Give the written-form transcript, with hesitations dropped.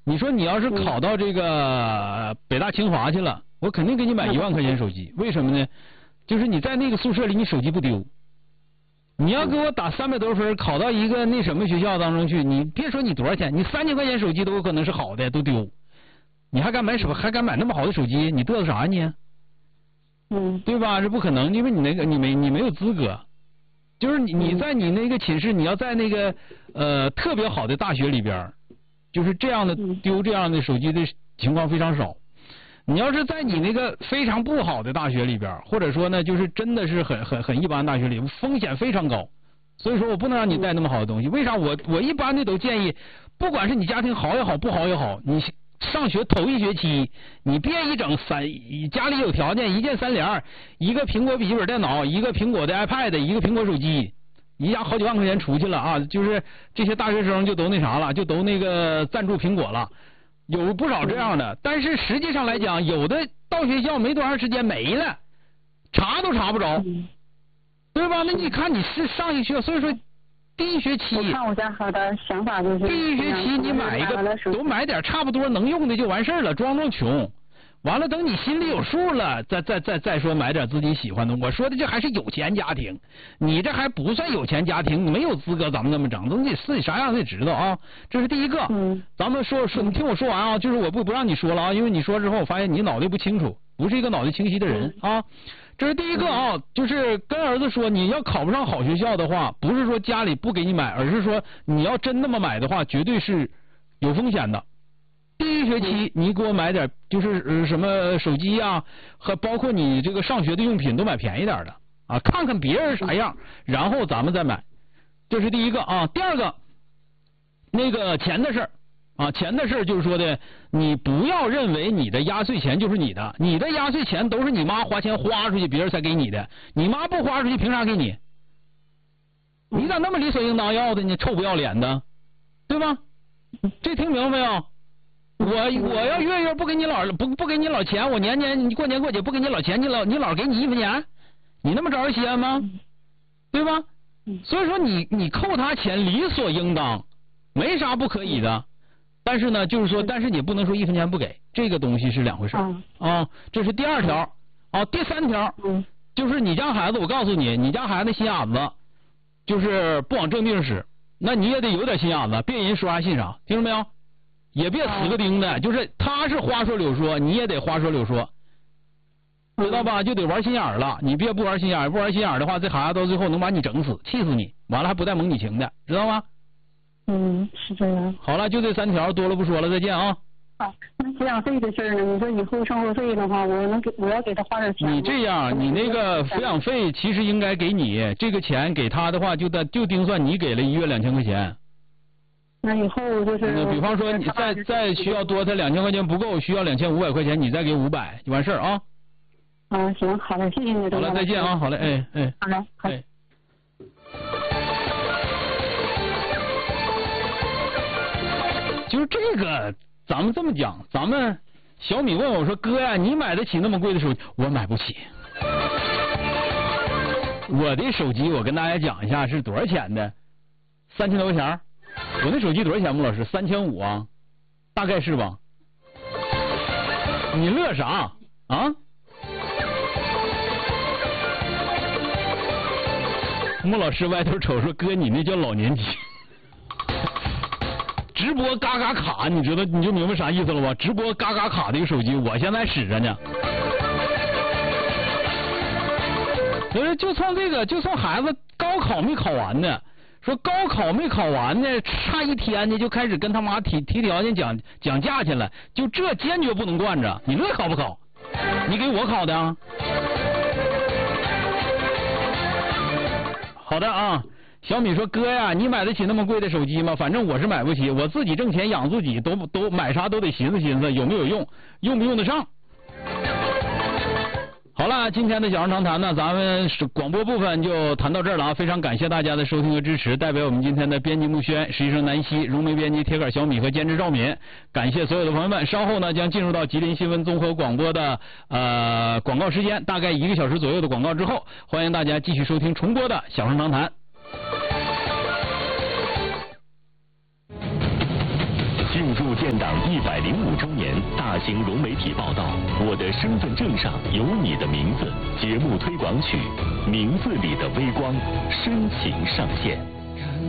你说你要是考到这个北大清华去了，我肯定给你买1万块钱手机。为什么呢？就是你在那个宿舍里，你手机不丢。你要给我打300多分，考到一个那什么学校当中去，你别说你多少钱，你3000块钱手机都有可能是好的，都丢。你还敢买那么好的手机？你嘚瑟啥呢？对吧？这不可能，因为你那个你没有资格。就是你在你那个寝室，你要在那个特别好的大学里边，就是这样的丢这样的手机的情况非常少。你要是在你那个非常不好的大学里边，或者说呢，就是真的是很一般大学里，风险非常高。所以说我不能让你带那么好的东西。为啥？我一般的都建议，不管是你家庭好也好，不好也好，你上学头1学期，你别一整家里有条件，一键3连，一个苹果笔记本电脑，一个苹果的 iPad， 一个苹果手机，一下好几万块钱出去了啊！就是这些大学生就都那啥了，就都那个赞助苹果了。有不少这样的，但是实际上来讲，有的到学校没多长时间没了，查都查不着，对吧？那你看你是上一学校，所以说第1学期， 我看我家孩子想法就是， 第1学期你买一个，都买点差不多能用的就完事儿了，装穷。完了，等你心里有数了，再说买点自己喜欢的。我说的这还是有钱家庭，你这还不算有钱家庭，你没有资格咱们那么整，你得自己啥样得知道啊。这是第一个。咱们说，你听我说完啊，就是我不让你说了啊，因为你说之后我发现你脑袋不清楚，不是一个脑袋清晰的人啊。这是第一个啊，就是跟儿子说，你要考不上好学校的话，不是说家里不给你买，而是说你要真那么买的话，绝对是有风险的。第1学期你给我买点就是什么手机呀，和包括你这个上学的用品都买便宜点的啊，看看别人啥样，然后咱们再买。这是第一个啊。第二个，那个钱的事儿啊，钱的事儿就是说的，你不要认为你的压岁钱就是你的，你的压岁钱都是你妈花钱花出去，别人才给你的，你妈不花出去凭啥给你？你咋那么理所应当要的呢？臭不要脸的，对吧？这听明白没有？我要月不给你不给你老钱，我年你过年过节不给你老钱，你老给你1分钱，你那么招人稀罕吗？对吧？所以说你扣他钱理所应当，没啥不可以的。但是呢，就是说，但是你不能说1分钱不给，这个东西是2回事啊。这是第2条啊。第3条，就是你家孩子，我告诉你，你家孩子心眼子就是不往正地上使，那你也得有点心眼子，别人说啥信啥，听着没有？也别死个钉的，就是他是花说柳说，你也得花说柳说，知道吧？就得玩心眼了，你别不玩心眼，不玩心眼的话，这孩子到最后能把你整死，气死你，完了还不带蒙你情的，知道吗？ 是这样。 好了，就这3条，多了不说了，再见啊。 好，那抚养费的事儿呢？你说以后生活费的话，我要给他花点钱。 你这样，你那个抚养费其实应该给你，这个钱给他的话，就定算你给了1月2000块钱。 那以后就是， 那比方说你再需要多，他2000块钱不够，需要2500块钱，你再给500就完事儿啊。 行，好嘞，谢谢你。 好了，再见啊，好嘞，哎。 好嘞，好。 就是这个，咱们这么讲，咱们小米问我说：“哥呀，你买得起那么贵的手机？”我买不起。我的手机我跟大家讲一下是多少钱的，3000多块钱。我那手机多少钱？穆老师，3500啊，大概是吧？你乐啥啊？穆老师歪头瞅说：“哥，你那叫老年机。”直播嘎嘎卡，你知道你就明白啥意思了吧？直播嘎嘎卡的一个手机，我现在使着呢。就冲这个，就冲孩子高考没考完呢。说高考没考完呢，差1天呢就开始跟他妈提条件讲价去了，就这坚决不能惯着。你乐考不考？你给我考的啊？好的啊。小米说：“哥呀，你买得起那么贵的手机吗？反正我是买不起，我自己挣钱养自己，都买啥都得寻思寻思有没有用，用不用得上。”好了，今天的小人长谈呢，咱们广播部分就谈到这儿了啊！非常感谢大家的收听和支持，代表我们今天的编辑木轩、实习生南希、融媒编辑铁杆小米和监制赵敏，感谢所有的朋友们。稍后呢将进入到吉林新闻综合广播的广告时间，大概1个小时左右的广告之后，欢迎大家继续收听重播的小人长谈。 近庆祝建党105周年大型融媒体报道《我的身份证上有你的名字》节目推广曲《名字里的微光》深情上线。